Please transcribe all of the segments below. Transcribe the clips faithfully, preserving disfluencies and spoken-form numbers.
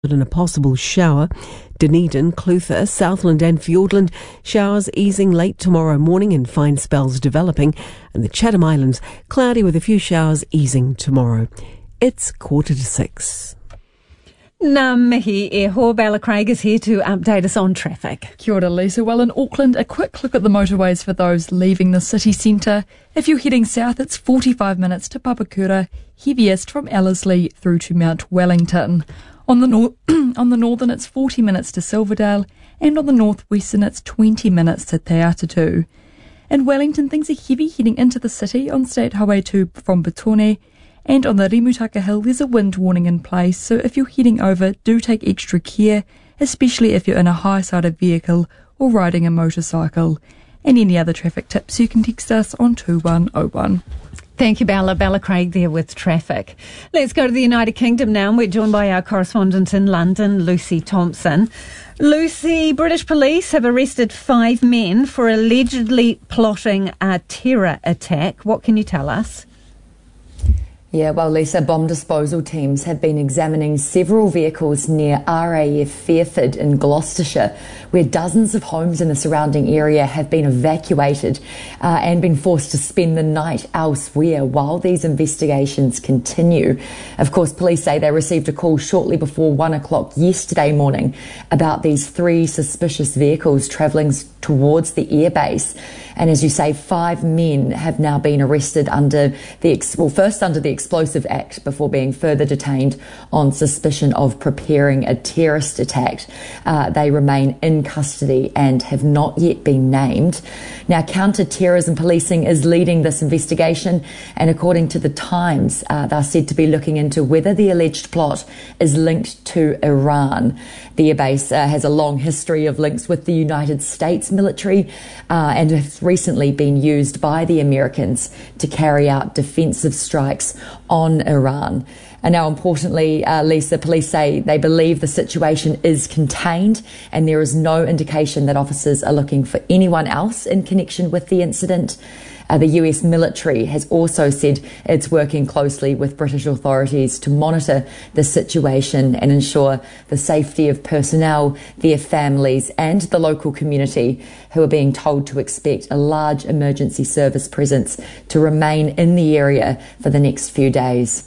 and a possible shower. Dunedin, Clutha, Southland and Fiordland, showers easing late tomorrow morning and fine spells developing. And the Chatham Islands, cloudy with a few showers easing tomorrow. It's quarter to six. Ngā mihi e ho. Bella Craig is here to update us on traffic. Kia ora, Lisa. Well, in Auckland, a quick look at the motorways for those leaving the city centre. If you're heading south, it's forty-five minutes to Papakura, heaviest from Ellerslie through to Mount Wellington. On the, nor- on the northern, it's forty minutes to Silverdale, and on the northwestern, it's twenty minutes to Te Atatu. In Wellington, things are heavy heading into the city on State Highway two from Batone. And on the Rimutaka Hill, there's a wind warning in place, so if you're heading over, do take extra care, especially if you're in a high-sided vehicle or riding a motorcycle. And any other traffic tips, you can text us on two one oh one. Thank you, Bella. Bella Craig there with traffic. Let's go to the United Kingdom now. We're joined by our correspondent in London, Lucy Thompson. Lucy, British police have arrested five men for allegedly plotting a terror attack. What can you tell us? Yeah, well, Lisa, bomb disposal teams have been examining several vehicles near R A F Fairford in Gloucestershire, where dozens of homes in the surrounding area have been evacuated uh, and been forced to spend the night elsewhere while these investigations continue. Of course, police say they received a call shortly before one o'clock yesterday morning about these three suspicious vehicles travelling towards the airbase. And as you say, five men have now been arrested under the, ex- well, first under the Explosive Act before being further detained on suspicion of preparing a terrorist attack. Uh, they remain in custody and have not yet been named. Now, counter-terrorism policing is leading this investigation, and according to the Times, uh, they're said to be looking into whether the alleged plot is linked to Iran. The airbase uh, has a long history of links with the United States military uh, and has recently been used by the Americans to carry out defensive strikes on Iran. And now, importantly, uh, Lisa, police say they believe the situation is contained and there is no indication that officers are looking for anyone else in connection with the incident. Uh, the U S military has also said it's working closely with British authorities to monitor the situation and ensure the safety of personnel, their families and the local community, who are being told to expect a large emergency service presence to remain in the area for the next few days.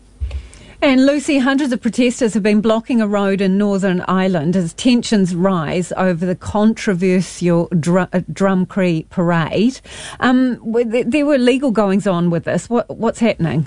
And Lucy, hundreds of protesters have been blocking a road in Northern Ireland as tensions rise over the controversial Dr- Drumcree parade. Um, there were legal goings on with this. What, what's happening?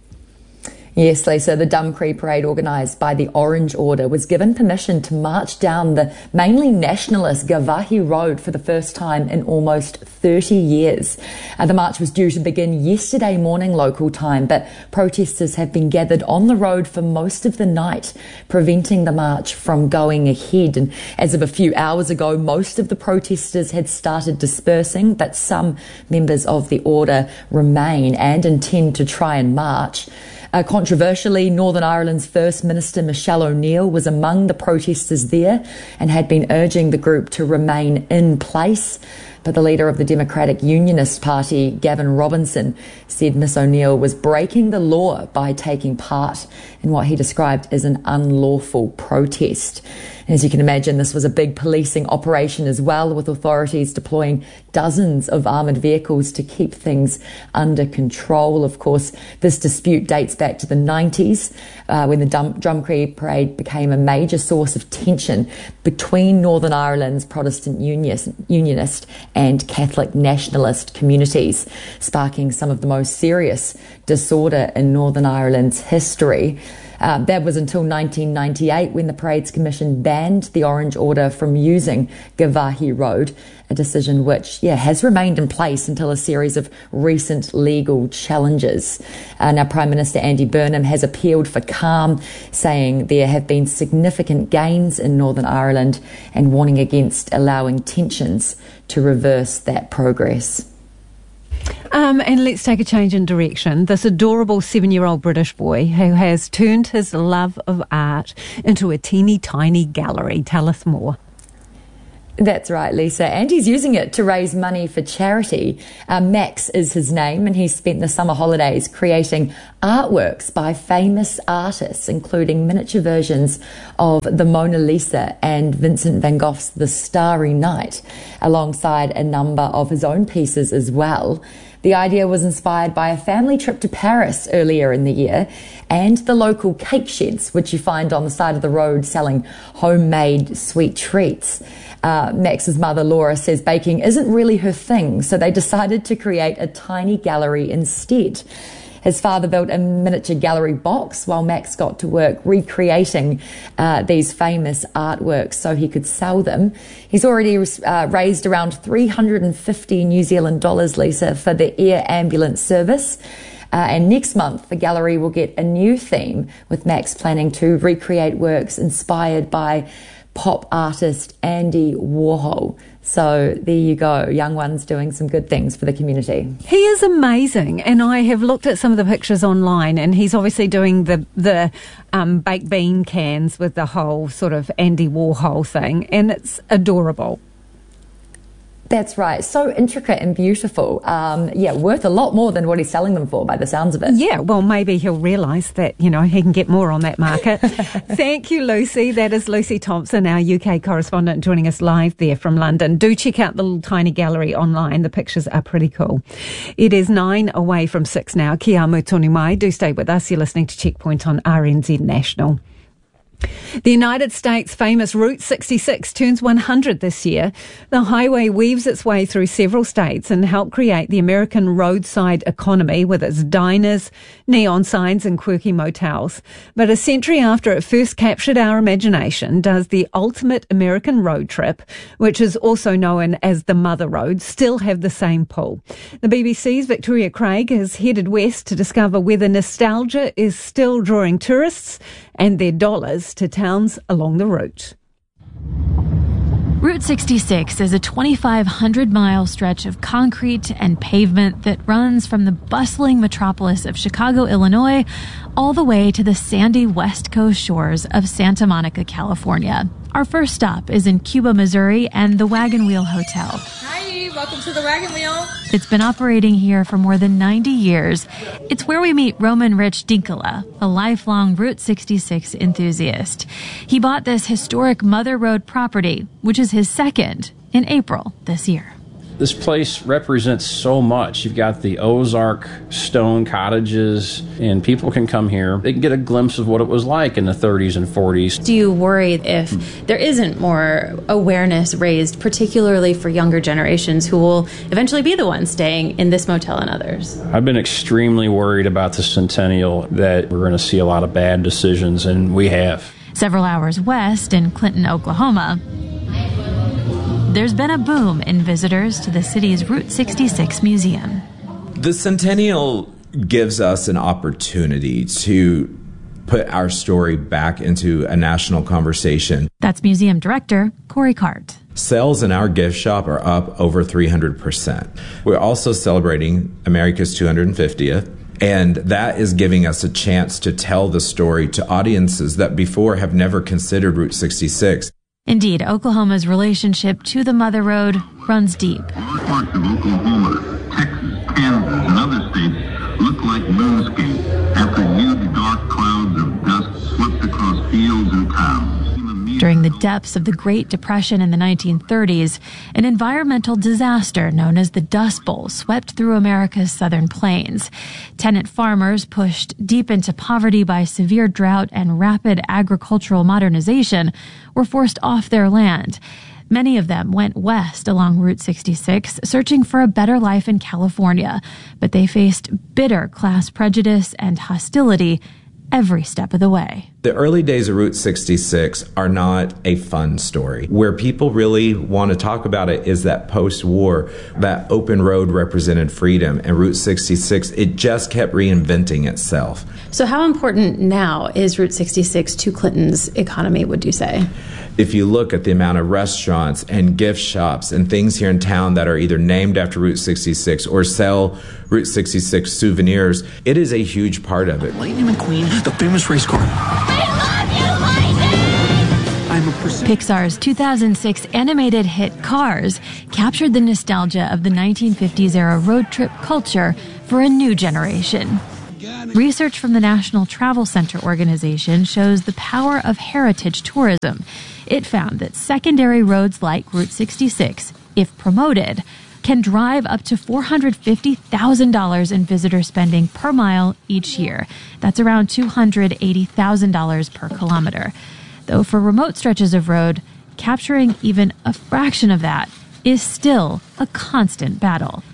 Yes, Lisa, the Drumcree parade organised by the Orange Order was given permission to march down the mainly nationalist Gavahi Road for the first time in almost thirty years. Uh, the march was due to begin yesterday morning local time, but protesters have been gathered on the road for most of the night, preventing the march from going ahead. And as of a few hours ago, most of the protesters had started dispersing, but some members of the order remain and intend to try and march. Uh, controversially, Northern Ireland's First Minister Michelle O'Neill was among the protesters there and had been urging the group to remain in place. But the leader of the Democratic Unionist Party, Gavin Robinson, said Miss O'Neill was breaking the law by taking part in what he described as an unlawful protest. And as you can imagine, this was a big policing operation as well, with authorities deploying dozens of armoured vehicles to keep things under control. Of course, this dispute dates back to the nineties, uh, when the Drum- Drumcree parade became a major source of tension between Northern Ireland's Protestant Unionist, Unionist and Catholic nationalist communities, sparking some of the most serious disorder in Northern Ireland's history. Uh, that was until nineteen ninety-eight, when the Parades Commission banned the Orange Order from using Gavahi Road, a decision which, yeah, has remained in place until a series of recent legal challenges. Uh, now, Prime Minister Andy Burnham has appealed for calm, saying there have been significant gains in Northern Ireland and warning against allowing tensions to reverse that progress. Um, and let's take a change in direction. This adorable seven-year-old British boy who has turned his love of art into a teeny tiny gallery. Tell us more. That's right, Lisa. And he's using it to raise money for charity. Uh, Max is his name, and he's spent the summer holidays creating artworks by famous artists, including miniature versions of the Mona Lisa and Vincent van Gogh's The Starry Night, alongside a number of his own pieces as well. The idea was inspired by a family trip to Paris earlier in the year and the local cake sheds, which you find on the side of the road selling homemade sweet treats. Uh, Max's mother, Laura, says baking isn't really her thing, so they decided to create a tiny gallery instead. His father built a miniature gallery box while Max got to work recreating uh, these famous artworks so he could sell them. He's already uh, raised around three hundred fifty New Zealand dollars, Lisa, for the air ambulance service. Uh, and next month, the gallery will get a new theme, with Max planning to recreate works inspired by pop artist Andy Warhol. So there you go, young ones doing some good things for the community. He is amazing, and I have looked at some of the pictures online, and he's obviously doing the the um, baked bean cans with the whole sort of Andy Warhol thing, and it's adorable. That's right. So intricate and beautiful. Um, yeah, worth a lot more than what he's selling them for by the sounds of it. Yeah, well, maybe he'll realise that, you know, he can get more on that market. Thank you, Lucy. That is Lucy Thompson, our U K correspondent, joining us live there from London. Do check out the little tiny gallery online. The pictures are pretty cool. It is nine away from six now. Kia mutonu mai. Do stay with us. You're listening to Checkpoint on R N Z National. The United States' famous Route sixty-six turns one hundred this year. The highway weaves its way through several states and helped create the American roadside economy with its diners, neon signs and quirky motels. But a century after it first captured our imagination, does the ultimate American road trip, which is also known as the Mother Road, still have the same pull? The B B C's Victoria Craig has headed west to discover whether nostalgia is still drawing tourists and their dollars to towns along the route. Route sixty-six is a twenty-five hundred mile stretch of concrete and pavement that runs from the bustling metropolis of Chicago, Illinois, all the way to the sandy west coast shores of Santa Monica, California. Our first stop is in Cuba, Missouri, and the Wagon Wheel Hotel. Hi, welcome to the Wagon Wheel. It's been operating here for more than ninety years. It's where we meet Roman Rich Dinkala, a lifelong Route sixty-six enthusiast. He bought this historic Mother Road property, which is his second, in April this year. This place represents so much. You've got the Ozark stone cottages, and people can come here. They can get a glimpse of what it was like in the thirties and forties. Do you worry if there isn't more awareness raised, particularly for younger generations who will eventually be the ones staying in this motel and others? I've been extremely worried about the centennial, that we're going to see a lot of bad decisions, and we have. Several hours west in Clinton, Oklahoma, there's been a boom in visitors to the city's Route sixty-six museum. The Centennial gives us an opportunity to put our story back into a national conversation. That's museum director Corey Cart. Sales in our gift shop are up over three hundred percent. We're also celebrating America's two hundred fiftieth. And that is giving us a chance to tell the story to audiences that before have never considered Route sixty-six. Indeed, Oklahoma's relationship to the Mother Road runs deep. All parts of Oklahoma, Texas, Kansas, and other states look like moonscape after huge dark clouds of dust swept across fields and towns. During the depths of the Great Depression in the nineteen thirties, an environmental disaster known as the Dust Bowl swept through America's southern plains. Tenant farmers, pushed deep into poverty by severe drought and rapid agricultural modernization, were forced off their land. Many of them went west along Route sixty-six, searching for a better life in California, but they faced bitter class prejudice and hostility every step of the way. The early days of Route sixty-six are not a fun story. Where people really want to talk about it is that post-war, that open road represented freedom, and Route sixty-six, it just kept reinventing itself. So how important now is Route sixty-six to Clinton's economy, would you say? If you look at the amount of restaurants and gift shops and things here in town that are either named after Route sixty-six or sell Route sixty-six souvenirs, it is a huge part of it. Lightning McQueen, the famous race car. I love you, Lightning! I'm Pixar's two thousand six animated hit Cars captured the nostalgia of the nineteen fifties era road trip culture for a new generation. Research from the National Travel Center organization shows the power of heritage tourism. It found that secondary roads like Route sixty-six, if promoted, can drive up to four hundred fifty thousand dollars in visitor spending per mile each year. That's around two hundred eighty thousand dollars per kilometer. Though for remote stretches of road, capturing even a fraction of that is still a constant battle.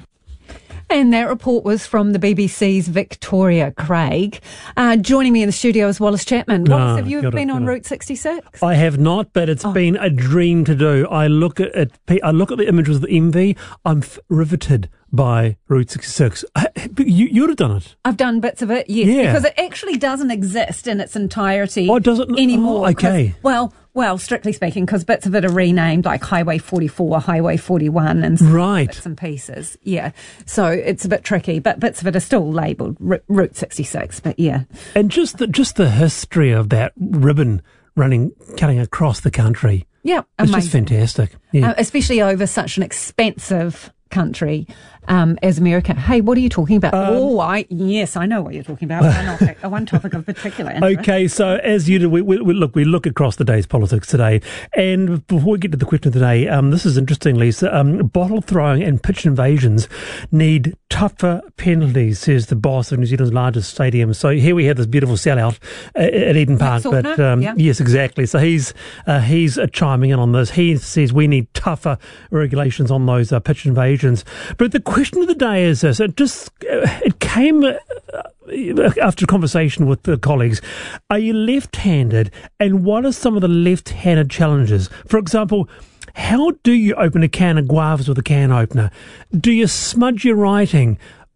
And that report was from the B B C's Victoria Craig. Uh, joining me in the studio is Wallace Chapman. Wallace, No, have you ever gotta- been on gotta- Route sixty-six? I have not, but it's Oh. been a dream to do. I look at it, I look at the images with envy. I'm f- riveted by Route sixty-six. I, you, you'd have done it. I've done bits of it, yes, Yeah. because it actually doesn't exist in its entirety Oh, does it? anymore. Oh, okay. 'cause- Well, well, strictly speaking, because bits of it are renamed, like Highway forty-four, Highway forty-one, and some Right. bits and pieces. Yeah, so it's a bit tricky, but bits of it are still labelled R- Route sixty-six. But yeah, And just the, just the history of that ribbon running, cutting across the country. yeah, It's amazing. just fantastic. Yeah. Uh, especially over such an expensive country um, as America. Hey, what are you talking about? Um, oh, I yes, I know what you're talking about. One topic, uh, one topic of particular interest. Okay, so as you do, we, we, we look we look across the day's politics today, and before we get to the question of the day, um, this is interesting, Lisa. Um, bottle throwing and pitch invasions need tougher penalties, says the boss of New Zealand's largest stadium. So here we have this beautiful sellout uh, at Eden Park, Matt but Saltner, um, yeah. yes, exactly. So he's uh, he's uh, chiming in on this. He says we need tougher regulations on those uh, pitch invasions. But the question of the day is this: it just uh, it came. Uh, after a conversation with the colleagues, are you left-handed, and what are some of the left-handed challenges? For example, how do you open a can of guavas with a can opener? Do you smudge your writing?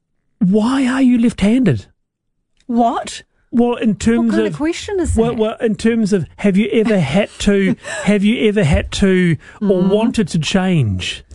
Why are you left-handed? What? Well, in terms What kind of of question is that? well, well, in terms of have you ever had to have you ever had to or wanted to change?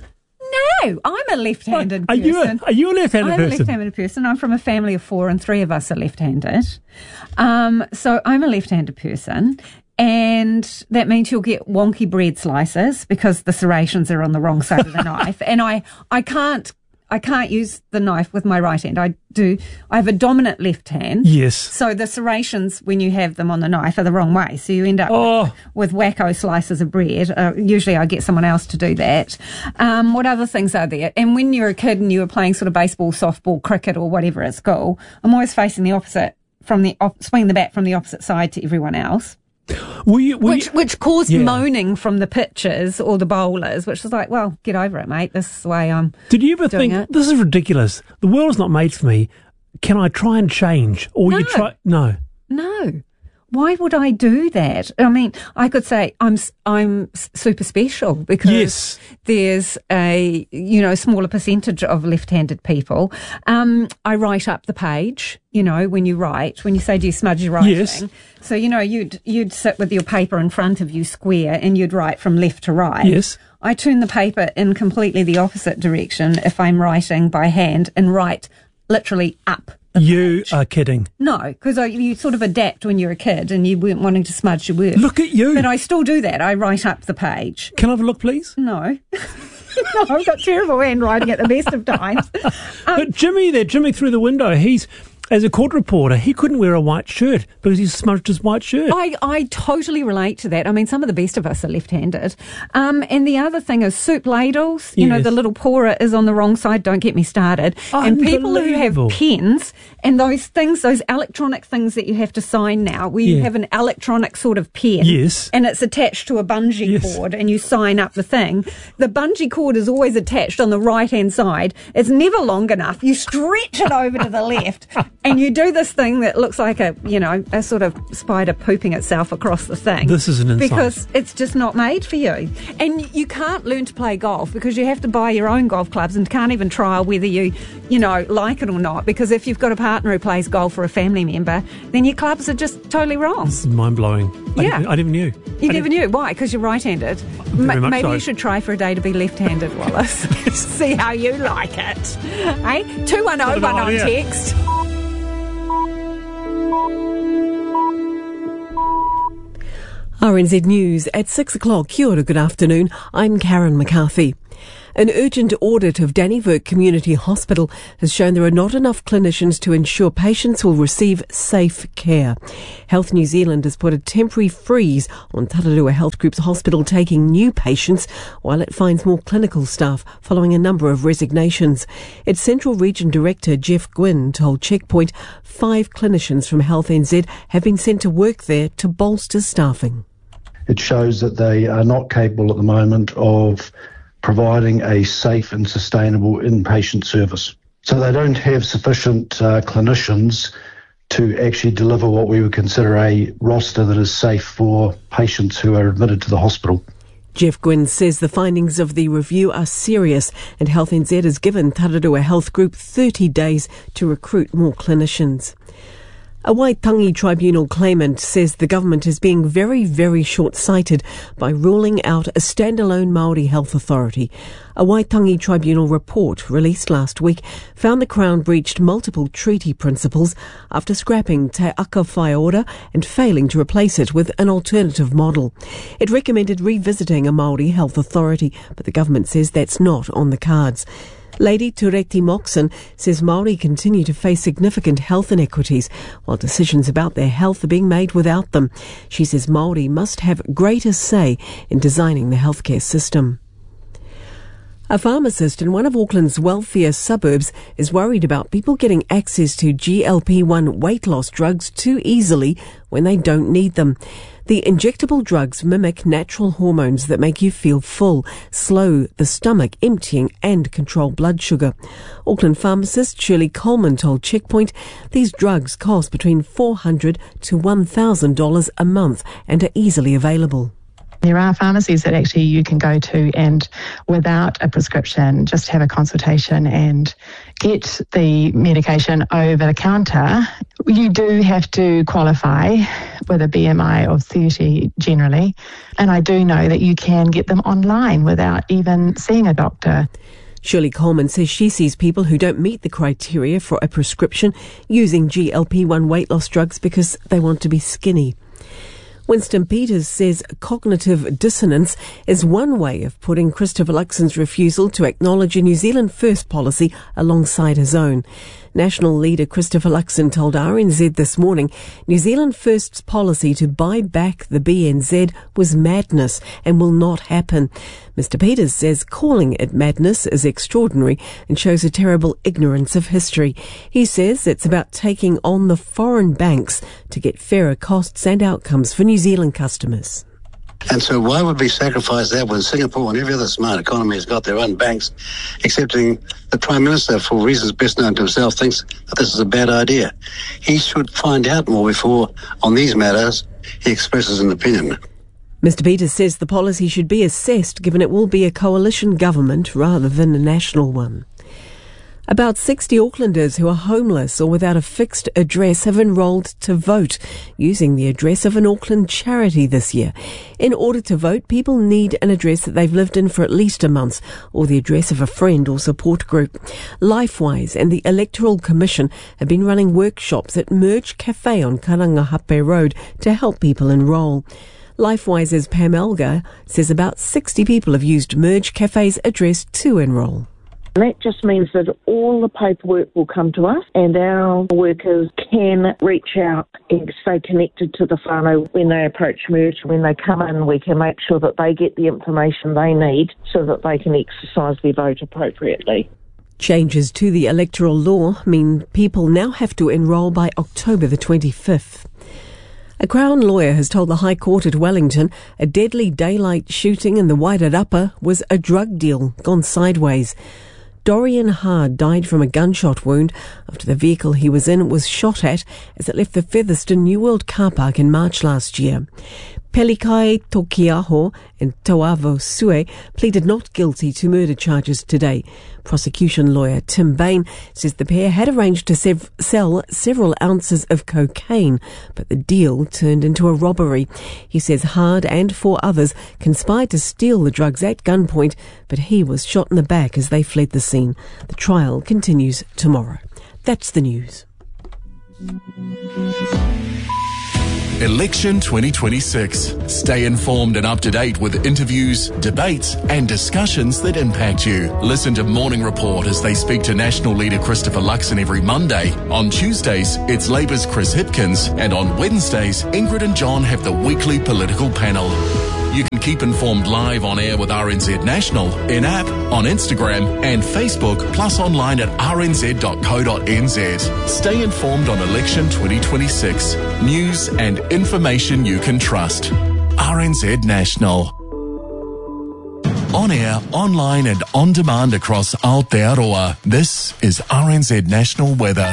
No, I'm a left-handed Are person. you a, are you a left-handed I'm a person? left-handed person. I'm from a family of four, and three of us are left-handed. Um, so I'm a left-handed person, and that means you'll get wonky bread slices because the serrations are on the wrong side of the knife, and I, I can't. I can't use the knife with my right hand. I do. I have a dominant left hand. Yes. So the serrations, when you have them on the knife, are the wrong way. So you end up Oh. with, with wacko slices of bread. Uh, usually I get someone else to do that. Um, what other things are there? And when you're a kid and you were playing sort of baseball, softball, cricket or whatever at school, I'm always facing the opposite from the, op- swinging the bat from the opposite side to everyone else. Were you, were Which you, which caused Yeah. moaning from the pitchers or the bowlers, which was like, well, get over it, mate. This is the way I'm did you ever doing think it. this is ridiculous? The world is not made for me. Can I try and change? Or you No. try? No. No. Why would I do that? I mean, I could say I'm s- I'm s- super special because Yes. there's a, you know, smaller percentage of left-handed people. Um, I write up the page, you know, when you write, when you say, do you smudge your writing? Yes. So, you know, you'd, you'd sit with your paper in front of you square and you'd write from left to right. Yes. I turn the paper in completely the opposite direction if I'm writing by hand and write literally up. the You page. are kidding. No, because you sort of adapt when you're a kid and you weren't wanting to smudge your work. Look at you. But I still do that. I write up the page. Can I have a look, please? No. No, I've got terrible handwriting at the best of times. But Jimmy there, Jimmy through the window, he's, as a court reporter, he couldn't wear a white shirt because he smudged his white shirt. I, I totally relate to that. I mean, some of the best of us are left-handed. Um, and the other thing is soup ladles. You know, Yes. the little pourer is on the wrong side. Don't get me started. And people who have Unbelievable. pens and those things, those electronic things that you have to sign now, where you Yeah. have an electronic sort of pen. Yes. And it's attached to a bungee Yes. cord and you sign up the thing. The bungee cord is always attached on the right-hand side. It's never long enough. You stretch it over to the left and you do this thing that looks like a, you know, a sort of spider pooping itself across the thing. This is an insight. Because it's just not made for you. And you can't learn to play golf because you have to buy your own golf clubs and can't even trial whether you, you know, like it or not. Because if you've got a partner who plays golf or a family member, then your clubs are just totally wrong. This is mind-blowing. I Yeah. didn't- I never knew. You I never didn't- knew. Why? Because you're right-handed. Very M- much maybe so. you should try for a day to be left-handed, Wallace. See how you like it. Hey? two one oh one on idea. text. R N Z News at six o'clock. Kia ora, good afternoon. I'm Karen McCarthy. An urgent audit of Dannevirke Community Hospital has shown there are not enough clinicians to ensure patients will receive safe care. Health New Zealand has put a temporary freeze on Tararua Health Group's hospital taking new patients while it finds more clinical staff following a number of resignations. Its Central Region Director Jeff Gwynn told Checkpoint five clinicians from Health N Z have been sent to work there to bolster staffing. It shows that they are not capable at the moment of providing a safe and sustainable inpatient service. So they don't have sufficient uh, clinicians to actually deliver what we would consider a roster that is safe for patients who are admitted to the hospital. Jeff Gwynn says the findings of the review are serious and Health N Z has given Tararua Health Group thirty days to recruit more clinicians. A Waitangi Tribunal claimant says the government is being very, very short-sighted by ruling out a standalone Māori health authority. A Waitangi Tribunal report released last week found the Crown breached multiple treaty principles after scrapping Te Aka Whai Ora and failing to replace it with an alternative model. It recommended revisiting a Māori health authority, but the government says that's not on the cards. Lady Tureti Moxon says Māori continue to face significant health inequities while decisions about their health are being made without them. She says Māori must have greater say in designing the healthcare system. A pharmacist in one of Auckland's wealthier suburbs is worried about people getting access to G L P one weight loss drugs too easily when they don't need them. The injectable drugs mimic natural hormones that make you feel full, slow the stomach emptying and control blood sugar. Auckland pharmacist Shirley Coleman told Checkpoint these drugs cost between four hundred dollars to one thousand dollars a month and are easily available. There are pharmacies that actually you can go to and without a prescription just have a consultation and get the medication over the counter. You do have to qualify with a B M I of thirty generally, and I do know that you can get them online without even seeing a doctor. Shirley Coleman says she sees people who don't meet the criteria for a prescription using G L P one weight loss drugs because they want to be skinny. Winston Peters says cognitive dissonance is one way of putting Christopher Luxon's refusal to acknowledge a New Zealand First policy alongside his own. National leader Christopher Luxon told R N Z this morning New Zealand First's policy to buy back the B N Z was madness and will not happen. Mister Peters says calling it madness is extraordinary and shows a terrible ignorance of history. He says it's about taking on the foreign banks to get fairer costs and outcomes for New Zealand customers. And so why would we sacrifice that when Singapore and every other smart economy has got their own banks, excepting the Prime Minister, for reasons best known to himself, thinks that this is a bad idea. He should find out more before, on these matters, he expresses an opinion. Mister Peters says the policy should be assessed given it will be a coalition government rather than a national one. About sixty Aucklanders who are homeless or without a fixed address have enrolled to vote using the address of an Auckland charity this year. In order to vote, people need an address that they've lived in for at least a month or the address of a friend or support group. Lifewise and the Electoral Commission have been running workshops at Merge Cafe on Karangahape Road to help people enrol. Lifewise's Pam Elgar says about sixty people have used Merge Cafe's address to enrol. That just means that all the paperwork will come to us and our workers can reach out and stay connected to the whānau when they approach Merge. When they come in, we can make sure that they get the information they need so that they can exercise their vote appropriately. Changes to the electoral law mean people now have to enrol by October the twenty-fifth. A Crown lawyer has told the High Court at Wellington a deadly daylight shooting in the Wairarapa was a drug deal gone sideways. Dorian Hard died from a gunshot wound after the vehicle he was in was shot at as it left the Featherston New World car park in March last year. Pelikai Tokiaho and Toavo Sue pleaded not guilty to murder charges today. Prosecution lawyer Tim Bain says the pair had arranged to sev- sell several ounces of cocaine, but the deal turned into a robbery. He says Hard and four others conspired to steal the drugs at gunpoint, but he was shot in the back as they fled the scene. The trial continues tomorrow. That's the news. Election twenty twenty-six. Stay informed and up to date with interviews, debates and discussions that impact you. Listen to Morning Report as they speak to National Leader Christopher Luxon every Monday. On Tuesdays, it's Labour's Chris Hipkins. And on Wednesdays, Ingrid and John have the weekly political panel. You can keep informed live on air with R N Z National, in-app, on Instagram and Facebook, plus online at r n z dot co dot n z. Stay informed on Election twenty twenty-six. News and information you can trust. R N Z National. On air, online and on demand across Aotearoa. This is R N Z National Weather.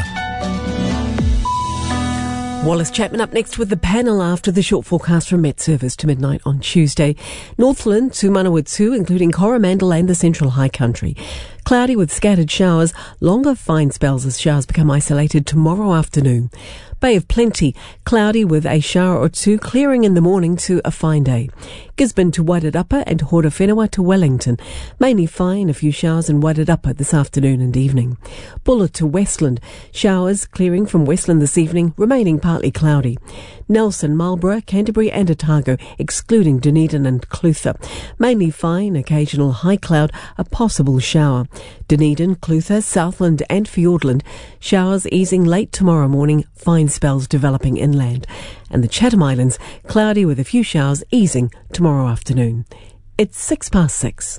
Wallace Chapman up next with the panel after the short forecast from Met Service to midnight on Tuesday. Northland to Manawatu, including Coromandel and the Central High Country. Cloudy with scattered showers, longer fine spells as showers become isolated tomorrow afternoon. Bay of Plenty, cloudy with a shower or two, clearing in the morning to a fine day. Gisborne to Wairarapa and Horowhenua to Wellington. Mainly fine, a few showers in Wairarapa this afternoon and evening. Buller to Westland, showers clearing from Westland this evening, remaining partly cloudy. Nelson, Marlborough, Canterbury and Otago, excluding Dunedin and Clutha. Mainly fine, occasional high cloud, a possible shower. Dunedin, Clutha, Southland and Fiordland, showers easing late tomorrow morning, fine spells developing inland. And the Chatham Islands, cloudy with a few showers easing tomorrow afternoon. It's six past six.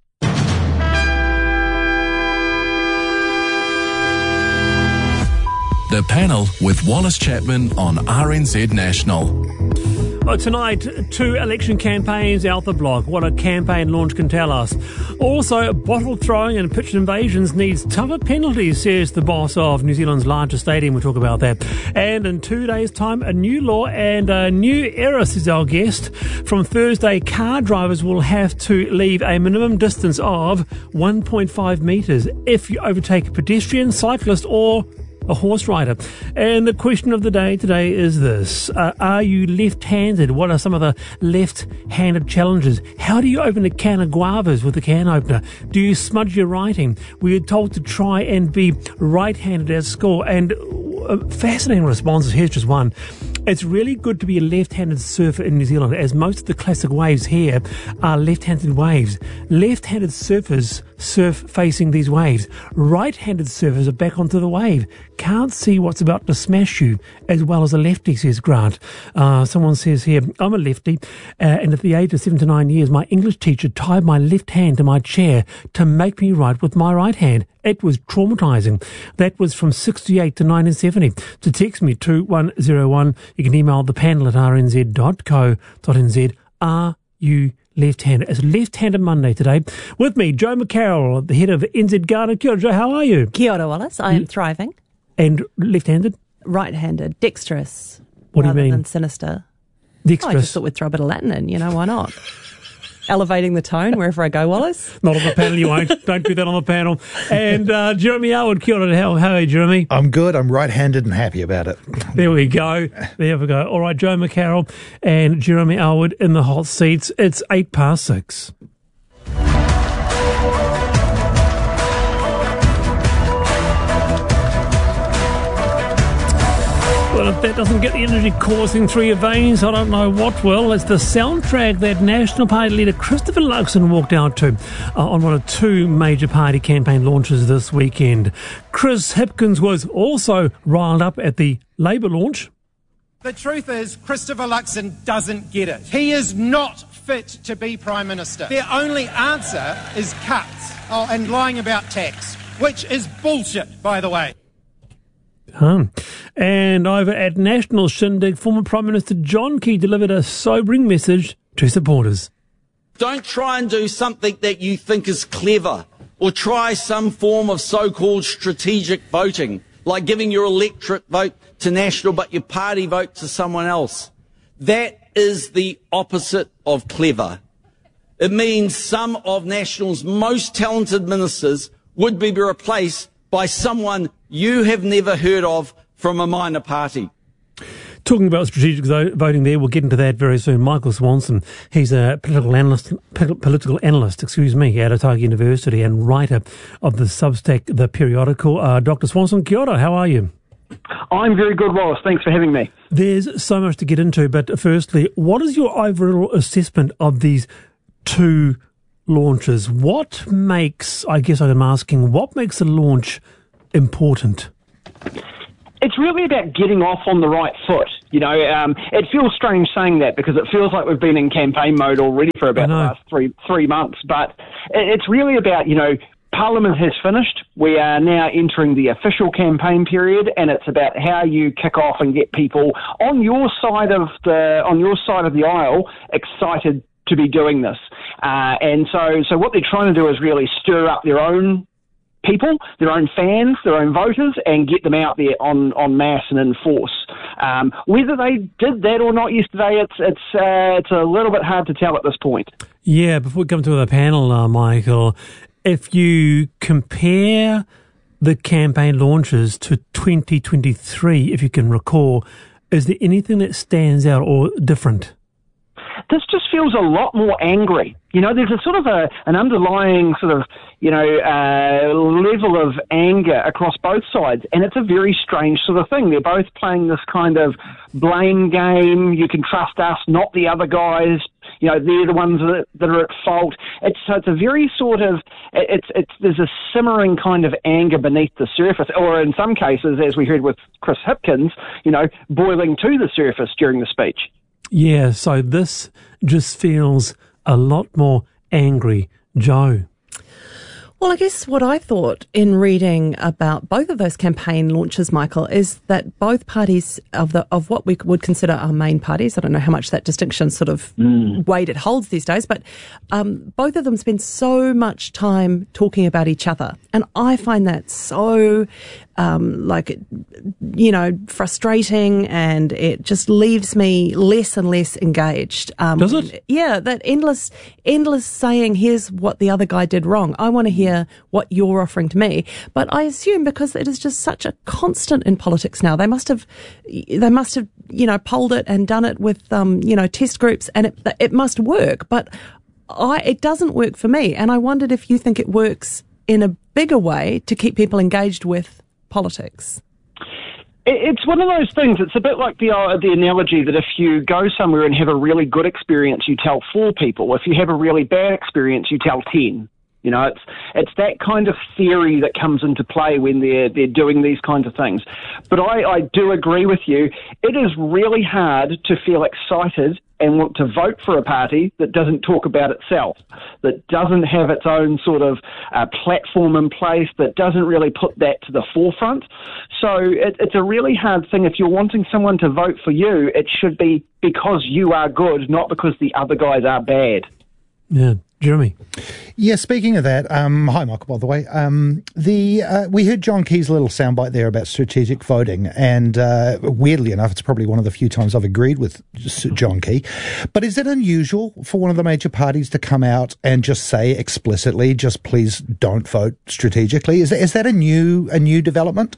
The panel with Wallace Chapman on R N Z National. Oh, tonight, two election campaigns out the block. What a campaign launch can tell us. Also, bottle throwing and pitch invasions needs tougher penalties, says the boss of New Zealand's largest stadium. We'll talk about that. And in two days' time, a new law and a new era, says our guest. From Thursday, car drivers will have to leave a minimum distance of one point five metres if you overtake a pedestrian, cyclist or a horse rider. And the question of the day today is this. Uh, are you left-handed? What are some of the left-handed challenges? How do you open a can of guavas with a can opener? Do you smudge your writing? We are told to try and be right-handed at school. And uh, fascinating responses. Here's just one. It's really good to be a left-handed surfer in New Zealand, as most of the classic waves here are left-handed waves. Left-handed surfers surf facing these waves. Right-handed surfers are back onto the wave. Can't see what's about to smash you, as well as a lefty, says Grant. Uh, someone says here, I'm a lefty, uh, and at the age of seven to nine years, my English teacher tied my left hand to my chair to make me write with my right hand. It was traumatising. That was from sixty-eight to nineteen seventy. To text me, two one zero one, you can email the panel at r n z dot co dot n z. Are you left-handed? It's Left-Handed Monday today. With me, Joe McCarroll, the head of N Z Garda. Kia ora, Joe, how are you? Kia ora, Wallace. I am thriving. And left-handed? Right-handed. Dexterous. What do you mean? Rather than sinister. Dexterous. Oh, I just thought we'd throw a bit of Latin in, you know, why not? Elevating the tone wherever I go, Wallace. Not on the panel, you won't. Don't do that on the panel. And uh, Jeremy Elwood, kia ora, how, how are you, Jeremy? I'm good. I'm right-handed and happy about it. There we go. There we go. All right, Joe McCarroll and Jeremy Elwood in the hot seats. It's eight past six. Well, if that doesn't get the energy coursing through your veins, I don't know what will. It's the soundtrack that National Party leader Christopher Luxon walked out to uh, on one of two major party campaign launches this weekend. Chris Hipkins was also riled up at the Labour launch. The truth is, Christopher Luxon doesn't get it. He is not fit to be Prime Minister. Their only answer is cuts oh, and lying about tax, which is bullshit, by the way. Huh. And over at National Shindig, former Prime Minister John Key delivered a sobering message to supporters. Don't try and do something that you think is clever, or try some form of so-called strategic voting, like giving your electorate vote to National but your party vote to someone else. That is the opposite of clever. It means some of National's most talented ministers would be replaced by someone you have never heard of from a minor party. Talking about strategic voting there, we'll get into that very soon. Michael Swanson, he's a political analyst, political analyst, excuse me, at Otago University and writer of the Substack, The Periodical. Uh, Doctor Swanson, kia ora, how are you? I'm very good, Wallace. Thanks for having me. There's so much to get into, but firstly, what is your overall assessment of these two launches? What makes, I guess I'm asking, what makes a launch important? It's really about getting off on the right foot. You know, um, it feels strange saying that because it feels like we've been in campaign mode already for about the last three three months. But it's really about, you know, Parliament has finished. We are now entering the official campaign period, and it's about how you kick off and get people on your side of the on your side of the aisle excited to be doing this. Uh, and so, so what they're trying to do is really stir up their own people, their own fans, their own voters, and get them out there on, en masse and in force. Um, whether they did that or not yesterday, it's it's uh, it's a little bit hard to tell at this point. Yeah, before we come to the panel, uh, Michael, if you compare the campaign launches to twenty twenty-three, if you can recall, is there anything that stands out or different? This just feels a lot more angry. You know, there's a sort of a, an underlying sort of, you know, uh, level of anger across both sides, and it's a very strange sort of thing. They're both playing this kind of blame game. You can trust us, not the other guys. You know, they're the ones that, that are at fault. It's so it's a very sort of it's it's there's a simmering kind of anger beneath the surface, or in some cases, as we heard with Chris Hipkins, you know, boiling to the surface during the speech. Yeah, so this just feels a lot more angry. Joe? Well, I guess what I thought in reading about both of those campaign launches, Michael, is that both parties of the of what we would consider our main parties, I don't know how much that distinction sort of mm. weight it holds these days, but um, both of them spend so much time talking about each other. And I find that so, um, like, you know, frustrating, and it just leaves me less and less engaged. Um, Does it? Yeah, that endless, endless saying, here's what the other guy did wrong. I want to hear what you're offering to me. But I assume because it is just such a constant in politics now, they must have, they must have, you know, polled it and done it with, um, you know, test groups, and it, it must work. But I, it doesn't work for me. And I wondered if you think it works in a bigger way to keep people engaged with politics. It's one of those things. It's a bit like the uh, the analogy that if you go somewhere and have a really good experience, you tell four people. If you have a really bad experience, you tell ten. You know, it's it's that kind of theory that comes into play when they're they're doing these kinds of things. But I, I do agree with you. It is really hard to feel excited and want to vote for a party that doesn't talk about itself, that doesn't have its own sort of uh, platform in place, that doesn't really put that to the forefront. So it, it's a really hard thing. If you're wanting someone to vote for you, it should be because you are good, not because the other guys are bad. Yeah. Jeremy? Yeah, speaking of that, um, hi Michael, by the way. Um, the uh, we heard John Key's little soundbite there about strategic voting, and uh, weirdly enough, it's probably one of the few times I've agreed with John Key. But is it unusual for one of the major parties to come out and just say explicitly, just please don't vote strategically? Is that, is that a new a new development?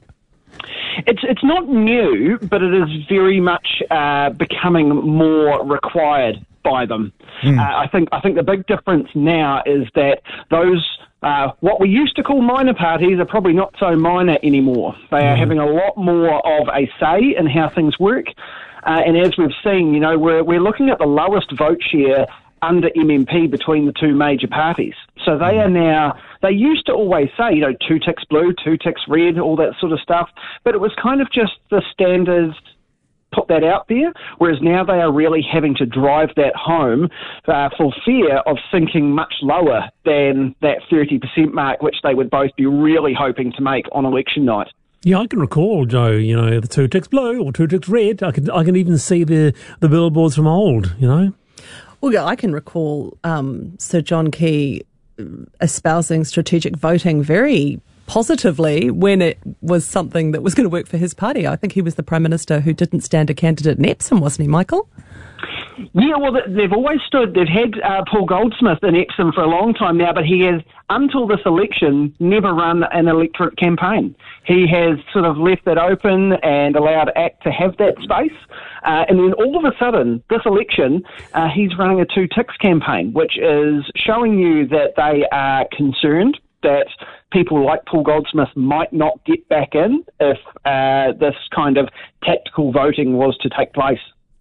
It's it's not new, but it is very much uh, becoming more required by them. Mm. Uh, I think I think the big difference now is that those uh, what we used to call minor parties are probably not so minor anymore. They mm. are having a lot more of a say in how things work. Uh, and as we've seen, you know, we're we're looking at the lowest vote share under M M P between the two major parties. So they are now, they used to always say, you know, two ticks blue, two ticks red, all that sort of stuff. But it was kind of just the standards, put that out there, whereas now they are really having to drive that home uh, for fear of sinking much lower than that thirty percent mark, which they would both be really hoping to make on election night. Yeah, I can recall, Joe, you know, the two ticks blue or two ticks red. I can I can even see the, the billboards from old, you know. Well, yeah, I can recall um, Sir John Key espousing strategic voting very positively when it was something that was going to work for his party. I think he was the Prime Minister who didn't stand a candidate in Epsom, wasn't he, Michael? Yeah, well, they've always stood, they've had uh, Paul Goldsmith in Epsom for a long time now, but he has, until this election, never run an electorate campaign. He has sort of left that open and allowed A C T to have that space. Uh, and then all of a sudden, this election, uh, he's running a two ticks campaign, which is showing you that they are concerned. that people like Paul Goldsmith might not get back in if uh, this kind of tactical voting was to take place.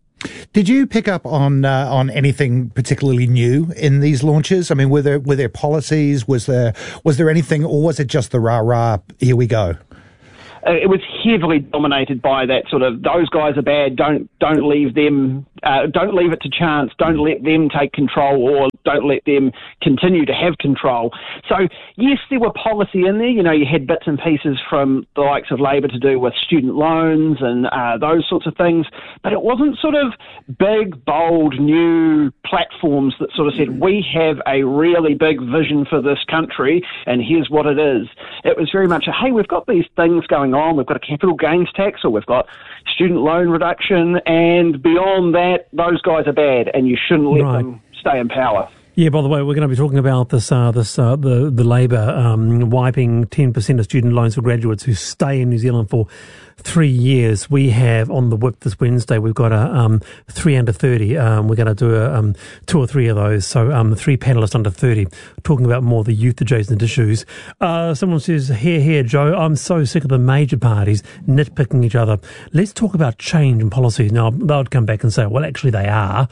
Did you pick up on uh, on anything particularly new in these launches? I mean, were there were there policies? Was there was there anything, or was it just the rah rah? Here we go. Uh, it was heavily dominated by that sort of those guys are bad. Don't don't leave them. Uh, don't leave it to chance. Don't let them take control, or don't let them continue to have control. So yes, there were policy in there. You know, you had bits and pieces from the likes of Labor to do with student loans and uh, those sorts of things, but it wasn't sort of big, bold, new platforms that sort of said we have a really big vision for this country and here's what it is. It was very much a, hey, we've got these things going on. We've got a capital gains tax, or we've got student loan reduction, and beyond that, those guys are bad, and you shouldn't let right. them stay in power. Yeah, by the way, we're going to be talking about this, uh, this, uh, the, the Labor um, wiping ten percent of student loans for graduates who stay in New Zealand for three years. We have on the whip this Wednesday, we've got a um, three under thirty. Um, we're going to do a, um, two or three of those. So um, three panellists under thirty talking about more of the youth adjacent issues. Uh, someone says, here, here, Joe, I'm so sick of the major parties nitpicking each other. Let's talk about change and policies. Now, they'll come back and say, well, actually they are.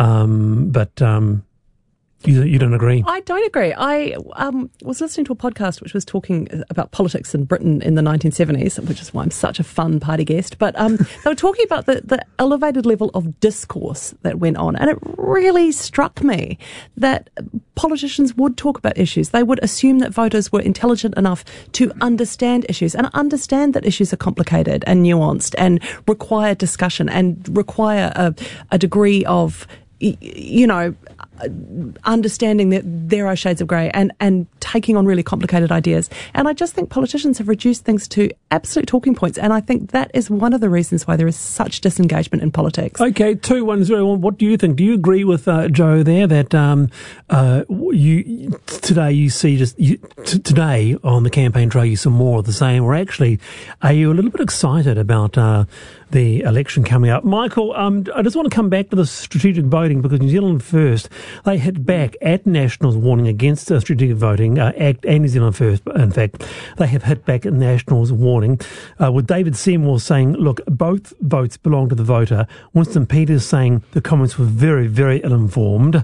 Um, but... Um, You, you don't agree? I don't agree. I um, was listening to a podcast which was talking about politics in Britain in the nineteen seventies, which is why I'm such a fun party guest. But um, they were talking about the, the elevated level of discourse that went on. And it really struck me that politicians would talk about issues. They would assume that voters were intelligent enough to understand issues and understand that issues are complicated and nuanced and require discussion and require a, a degree of, you know, understanding that there are shades of grey and, and taking on really complicated ideas. And I just think politicians have reduced things to absolute talking points. And I think that is one of the reasons why there is such disengagement in politics. Okay, two, one, zero, one. What do you think? Do you agree with uh, Joe there that um, uh, you today you see just you, t- today on the campaign trail you saw more of the same, or actually are you a little bit excited about uh, the election coming up? Michael, um, I just want to come back to the strategic voting, because New Zealand First, they hit back at National's warning against uh, strategic voting, uh, ACT and New Zealand First, in fact. They have hit back at National's warning, uh, with David Seymour saying, look, both votes belong to the voter. Winston Peters saying the comments were very, very ill-informed.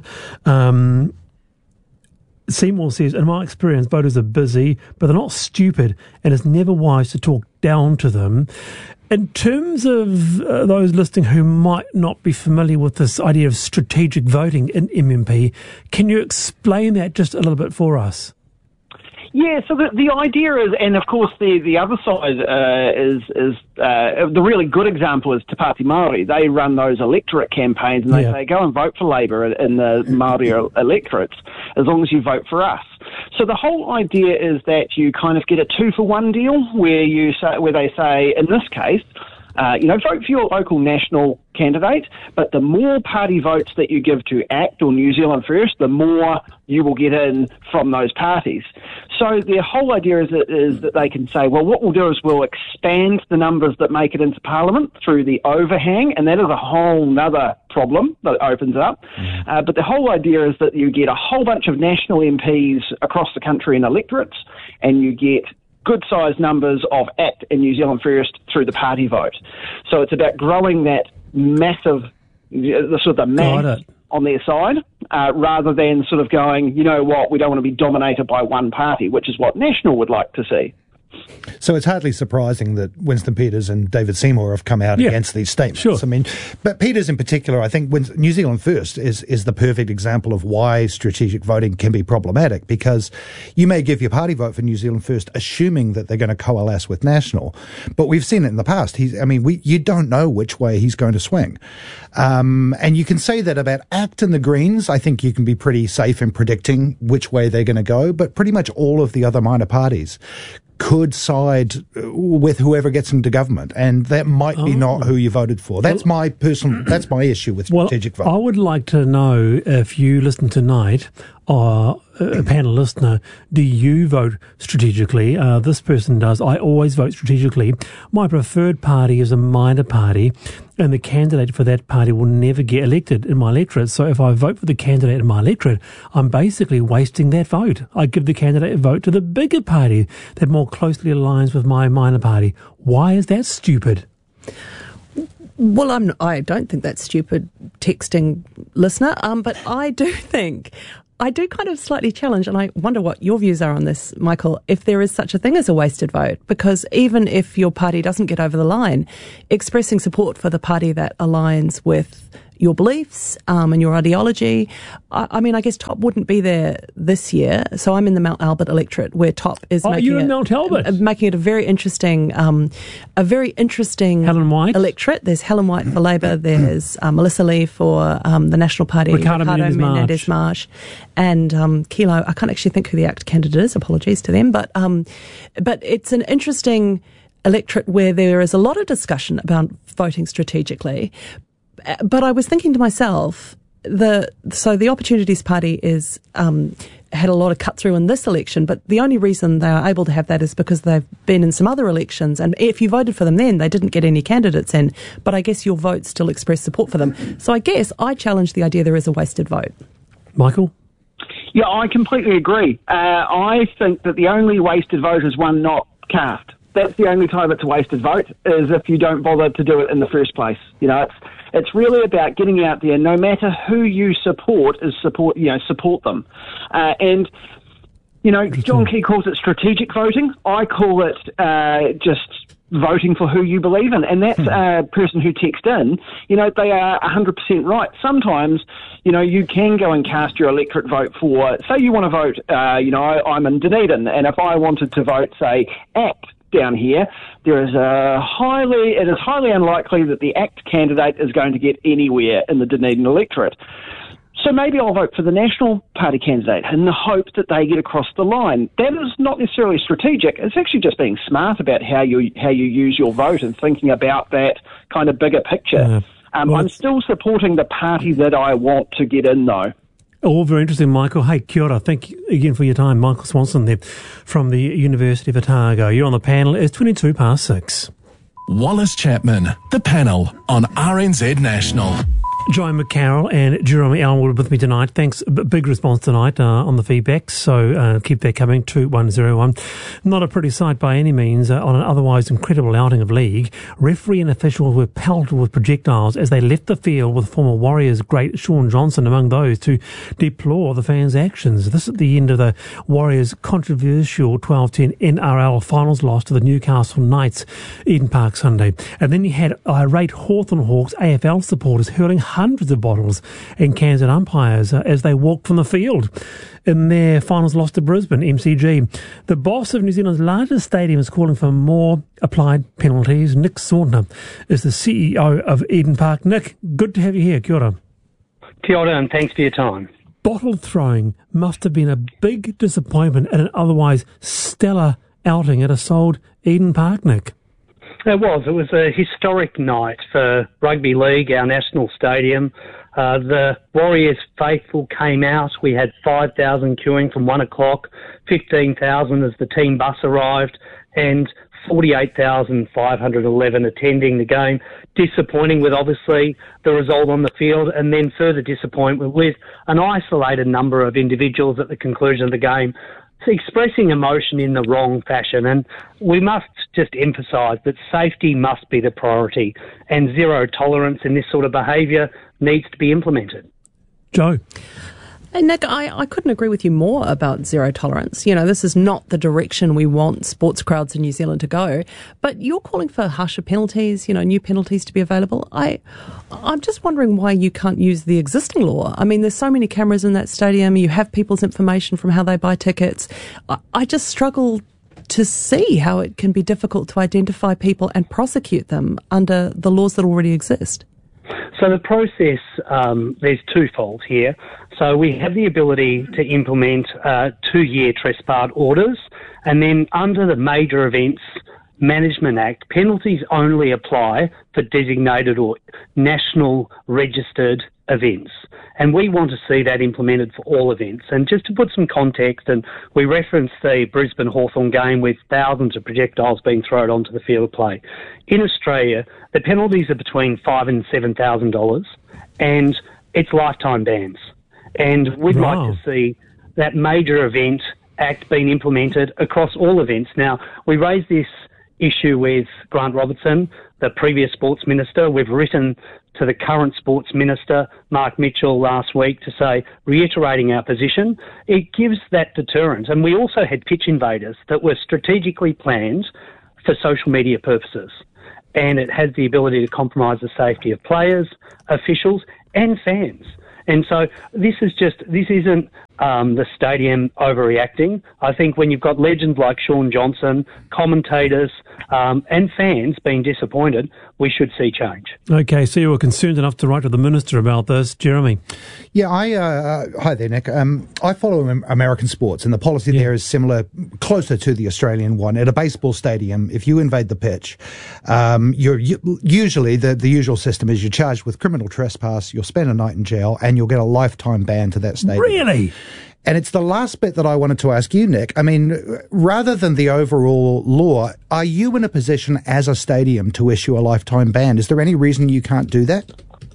Um, Seymour says, in my experience, voters are busy, but they're not stupid, and it's never wise to talk down to them. In terms of uh, those listening who might not be familiar with this idea of strategic voting in M M P, can you explain that just a little bit for us? Yeah, so the, the idea is, and of course the, the other side uh, is, is uh, the really good example is Te Pāti Māori. They run those electorate campaigns and they yeah. say, go and vote for Labour in the Māori electorates as long as you vote for us. So the whole idea is that you kind of get a two for one deal where you say, where they say, in this case, Uh, you know, vote for your local national candidate, but the more party votes that you give to ACT or New Zealand First, the more you will get in from those parties. So their whole idea is that, is that they can say, well, what we'll do is we'll expand the numbers that make it into Parliament through the overhang, and that is a whole nother problem that opens up. Uh, but the whole idea is that you get a whole bunch of national M Ps across the country in electorates, and you get good-sized numbers of ACT and New Zealand First through the party vote. So it's about growing that massive, the sort of the mass on their side, uh, rather than sort of going, you know what, we don't want to be dominated by one party, which is what National would like to see. So it's hardly surprising that Winston Peters and David Seymour have come out yeah, against these statements. Sure. I mean, but Peters in particular, I think when New Zealand First is, is the perfect example of why strategic voting can be problematic, because you may give your party vote for New Zealand First assuming that they're going to coalesce with National. But we've seen it in the past. He's, I mean, we, you don't know which way he's going to swing. Um, and you can say that about ACT and the Greens. I think you can be pretty safe in predicting which way they're going to go. But pretty much all of the other minor parties could side with whoever gets into government, and that might be oh. not who you voted for. That's well, my personal. That's my issue with strategic well, voting. I would like to know if you listen tonight, uh, a panel listener, do you vote strategically? Uh, this person does. I always vote strategically. My preferred party is a minor party, and the candidate for that party will never get elected in my electorate. So if I vote for the candidate in my electorate, I'm basically wasting that vote. I give the candidate a vote to the bigger party that more closely aligns with my minor party. Why is that stupid? Well, I'm, I don't think that's stupid, texting listener, um, but I do think, I do kind of slightly challenge, and I wonder what your views are on this, Michael, if there is such a thing as a wasted vote, because even if your party doesn't get over the line, expressing support for the party that aligns with your beliefs um, and your ideology. I, I mean, I guess Top wouldn't be there this year, so I'm in the Mount Albert electorate where Top is oh, making you're it, in Mount Albert, uh, making it a very interesting, um, a very interesting Helen White electorate. There's Helen White for Labour. There's uh, Melissa Lee for um, the National Party. Ricardo, Ricardo Menendez Marsh, and um, Kilo. I can't actually think who the ACT candidate is. Apologies to them, but um, but it's an interesting electorate where there is a lot of discussion about voting strategically. But I was thinking to myself, the so the Opportunities Party is um, had a lot of cut through in this election, but the only reason they are able to have that is because they've been in some other elections, and if you voted for them then, they didn't get any candidates in, but I guess your vote still expressed support for them. So I guess I challenge the idea there is a wasted vote. Michael? Yeah, I completely agree. Uh, I think that the only wasted vote is one not cast. That's the only time it's a wasted vote, is if you don't bother to do it in the first place. You know, it's it's really about getting out there. No matter who you support, is support you know support them. Uh, and you know, John Key calls it strategic voting. I call it uh, just voting for who you believe in. And that uh, person who texted in, you know, they are one hundred percent right. Sometimes, you know, you can go and cast your electorate vote for, say you want to vote, uh, you know, I, I'm in Dunedin, and if I wanted to vote, say, ACT, down here, there is a highly, it is highly unlikely that the ACT candidate is going to get anywhere in the Dunedin electorate. So maybe I'll vote for the National Party candidate in the hope that they get across the line. That is not necessarily strategic. It's actually just being smart about how you how you use your vote and thinking about that kind of bigger picture. Yeah. Um, well, I'm still supporting the party that I want to get in, though. All very interesting, Michael. Hey, kia ora. Thank you again for your time. Michael Swanson there from the University of Otago. You're on the panel. It's twenty-two past six. Wallace Chapman, the panel on R N Z National. Joanne McCarroll and Jeremy Allen were with me tonight. Thanks. B- big response tonight uh, on the feedback, so uh, keep that coming. two one zero one. Not a pretty sight by any means uh, on an otherwise incredible outing of league. Referee and officials were pelted with projectiles as they left the field, with former Warriors great Sean Johnson among those to deplore the fans' actions. This at the end of the Warriors' controversial twelve ten N R L finals loss to the Newcastle Knights, Eden Park Sunday. And then you had irate Hawthorn Hawks A F L supporters hurling hundreds of bottles and cans at umpires uh, as they walked from the field in their finals loss to Brisbane, M C G. The boss of New Zealand's largest stadium is calling for more applied penalties. Nick Saundner is the C E O of Eden Park. Nick, good to have you here. Kia ora. Kia ora, and thanks for your time. Bottle throwing must have been a big disappointment at an otherwise stellar outing at a sold Eden Park, Nick. It was. It was a historic night for rugby league, our national stadium. Uh, the Warriors faithful came out. We had five thousand queuing from one o'clock, fifteen thousand as the team bus arrived, and forty-eight thousand five hundred eleven attending the game. Disappointing with, obviously, the result on the field, and then further disappointment with an isolated number of individuals at the conclusion of the game expressing emotion in the wrong fashion. And we must just emphasise that safety must be the priority, and zero tolerance in this sort of behaviour needs to be implemented. Joe? And Nick, I, I couldn't agree with you more about zero tolerance. You know, this is not the direction we want sports crowds in New Zealand to go. But you're calling for harsher penalties, you know, new penalties to be available. I, I'm just wondering why you can't use the existing law. I mean, there's so many cameras in that stadium. You have people's information from how they buy tickets. I, I just struggle to see how it can be difficult to identify people and prosecute them under the laws that already exist. So the process, um, there's twofold here. So we have the ability to implement uh, two-year trespass orders, and then under the major events, Management Act, penalties only apply for designated or national registered events. And we want to see that implemented for all events. And just to put some context, and we referenced the Brisbane Hawthorn game with thousands of projectiles being thrown onto the field of play. In Australia, the penalties are between five and seven thousand dollars, and it's lifetime bans. And we'd Wow. like to see that major event act being implemented across all events. Now, we raised this issue with Grant Robertson, the previous sports minister. We've written to the current sports minister, Mark Mitchell, last week to say, reiterating our position, it gives that deterrent. And we also had pitch invaders that were strategically planned for social media purposes. And it has the ability to compromise the safety of players, officials and fans. And so this is just, this isn't um, the stadium overreacting. I think when you've got legends like Shaun Johnson, commentators um, and fans being disappointed, we should see change. Okay, so you were concerned enough to write to the Minister about this, Jeremy. Yeah, I uh, hi there, Nick. Um, I follow American sports, and the policy yeah. there is similar, closer to the Australian one. At a baseball stadium, if you invade the pitch, um, you're usually the the usual system is you're charged with criminal trespass, you'll spend a night in jail, and you'll get a lifetime ban to that stadium. Really? And it's the last bit that I wanted to ask you, Nick. I mean, rather than the overall law, are you in a position as a stadium to issue a lifetime ban? Is there any reason you can't do that?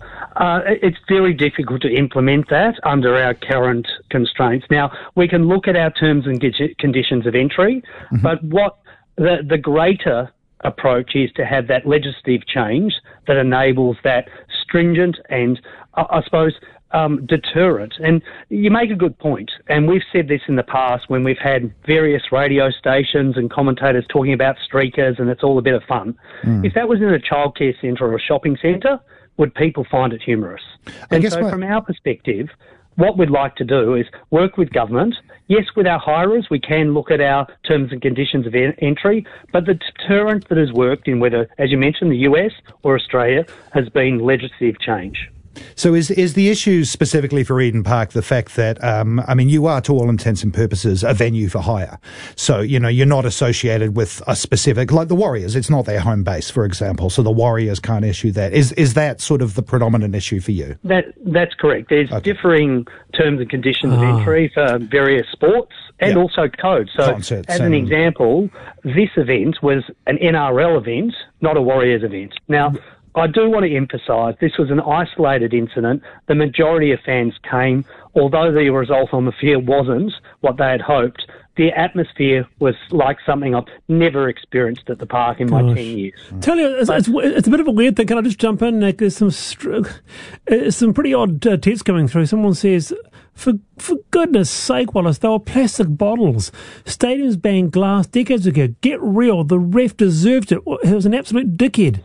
Uh, it's very difficult to implement that under our current constraints. Now, we can look at our terms and conditions of entry, mm-hmm. but what the, the greater approach is to have that legislative change that enables that stringent and, uh, I suppose, Um, deterrent. And you make a good point, and we've said this in the past when we've had various radio stations and commentators talking about streakers and it's all a bit of fun. Mm. If that was in a childcare centre or a shopping centre, would people find it humorous? I and guess so my- from our perspective, what we'd like to do is work with government. Yes, with our hirers, we can look at our terms and conditions of en- entry, but the deterrent that has worked in whether, as you mentioned, the U S or Australia has been legislative change. So is is the issue specifically for Eden Park the fact that, um, I mean, you are to all intents and purposes a venue for hire. So, you know, you're not associated with a specific, like the Warriors, it's not their home base, for example, so the Warriors can't issue that. Is is that sort of the predominant issue for you? That That's correct. There's okay. differing terms and conditions of entry for various sports and yeah. also codes. So, Concerts as an and... example, this event was an N R L event, not a Warriors event. Now, I do want to emphasise this was an isolated incident. The majority of fans came, although the result on the field wasn't what they had hoped. The atmosphere was like something I've never experienced at the park in my Gosh. ten years. Tell you, it's, it's, it's a bit of a weird thing. Can I just jump in, Nick? There's some str- uh, some pretty odd uh, texts coming through. Someone says, for for goodness sake, Wallace, they were plastic bottles. Stadiums banned glass decades ago. Get real. The ref deserved it. He was an absolute dickhead.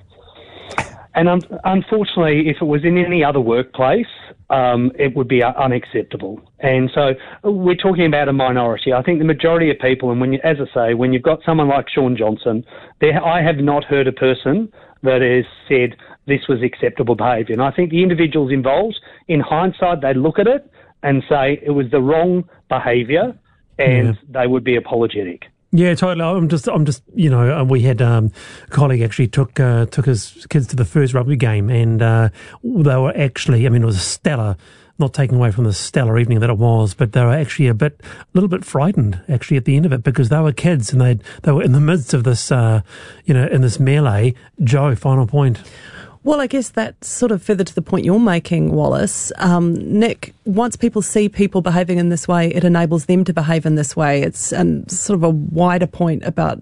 And um, unfortunately, if it was in any other workplace, um, it would be uh, unacceptable. And so we're talking about a minority. I think the majority of people, and when you, as I say, when you've got someone like Shaun Johnson, there, I have not heard a person that has said this was acceptable behaviour. And I think the individuals involved, in hindsight, they'd look at it and say it was the wrong behaviour, and yeah. they would be apologetic. Yeah, totally. I'm just, I'm just, you know, we had um, a colleague actually took uh, took his kids to the first rugby game, and uh, they were actually, I mean, it was a stellar, not taking away from the stellar evening that it was, but they were actually a bit, a little bit frightened actually at the end of it because they were kids and they they were in the midst of this, uh, you know, in this melee. Joe, final point. Well, I guess that's sort of further to the point you're making, Wallace. Um, Nick, once people see people behaving in this way, it enables them to behave in this way. It's um, sort of a wider point about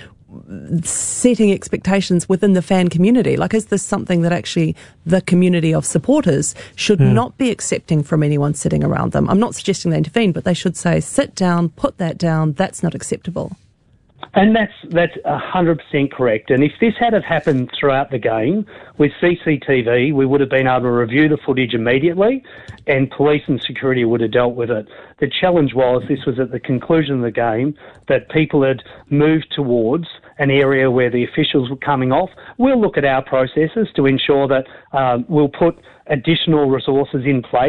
setting expectations within the fan community. Like, is this something that actually the community of supporters should yeah. not be accepting from anyone sitting around them? I'm not suggesting they intervene, but they should say, sit down, put that down, that's not acceptable. And that's that's one hundred percent correct. And if this had have happened throughout the game, with C C T V, we would have been able to review the footage immediately and police and security would have dealt with it. The challenge was this was at the conclusion of the game that people had moved towards an area where the officials were coming off. We'll look at our processes to ensure that um, we'll put additional resources in place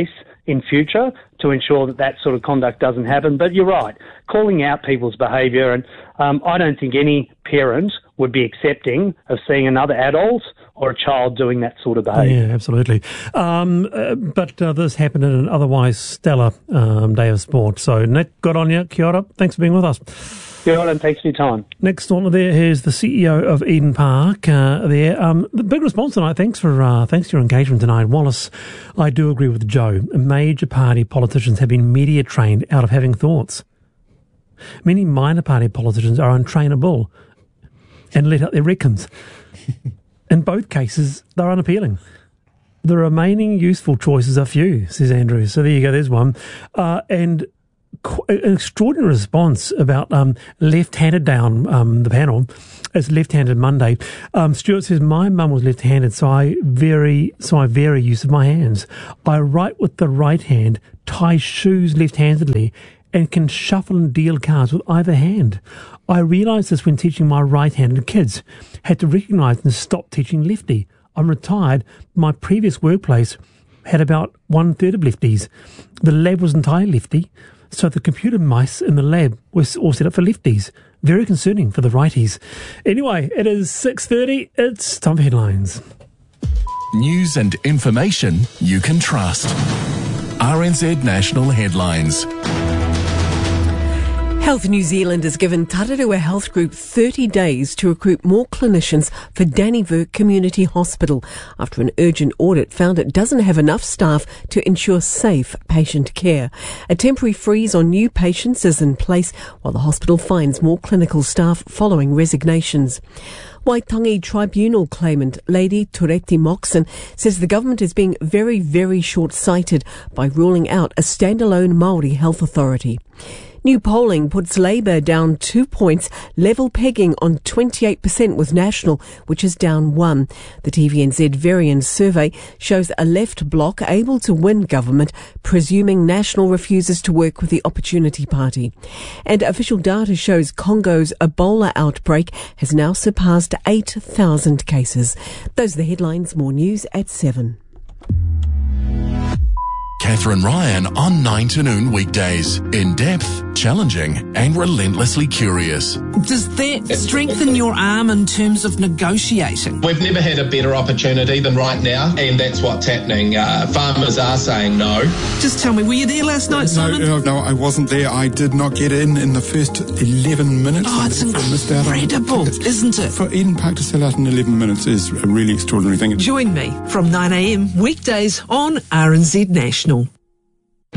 in future to ensure that that sort of conduct doesn't happen. But you're right, calling out people's behaviour, and um, I don't think any parent would be accepting of seeing another adult or a child doing that sort of behaviour. Yeah, absolutely. Um, uh, but uh, this happened in an otherwise stellar um, day of sport. So, Nick, good on you. Kia ora. Thanks for being with us. Kia ora, and thanks for your time. Next on there, here's the C E O of Eden Park. Uh, there, um, the big response tonight. Thanks for uh, thanks for your engagement tonight, Wallace. I do agree with Joe. Major party politicians have been media trained out of having thoughts. Many minor party politicians are untrainable and let out their reckons. In both cases, they're unappealing. The remaining useful choices are few, says Andrew. So there you go, there's one. Uh, and qu- an extraordinary response about um, left-handed down um, the panel. It's Left-Handed Monday. Um, Stuart says, my mum was left-handed, so I vary, so I vary use of my hands. I write with the right hand, tie shoes left-handedly, and can shuffle and deal cards with either hand. I realised this when teaching my right-handed kids. Had to recognise and stop teaching lefty. I'm retired. My previous workplace had about one-third of lefties. The lab was entirely lefty, so the computer mice in the lab were all set up for lefties. Very concerning for the righties. Anyway, it is six thirty. It's time for headlines. News and information you can trust. R N Z National Headlines. Health New Zealand has given Tararua Health Group thirty days to recruit more clinicians for Dannevirke Community Hospital after an urgent audit found it doesn't have enough staff to ensure safe patient care. A temporary freeze on new patients is in place while the hospital finds more clinical staff following resignations. Waitangi Tribunal claimant Lady Tureti Moxon says the government is being very, very short-sighted by ruling out a standalone Māori health authority. New polling puts Labour down two points, level pegging on twenty-eight percent with National, which is down one. The T V N Z Variance survey shows a left bloc able to win government, presuming National refuses to work with the Opportunity Party. And official data shows Congo's Ebola outbreak has now surpassed eight thousand cases. Those are the headlines. More news at seven. Catherine Ryan on nine to noon weekdays. In depth, challenging, and relentlessly curious. Does that strengthen your arm in terms of negotiating? We've never had a better opportunity than right now, and that's what's happening. Uh, farmers are saying no. Just tell me, were you there last night, Simon? No, no, I wasn't there. I did not get in in the first eleven minutes. Oh, it's incredible, isn't it? For Eden Park to sell out in eleven minutes is a really extraordinary thing. Join me from nine a.m. weekdays on R N Z National.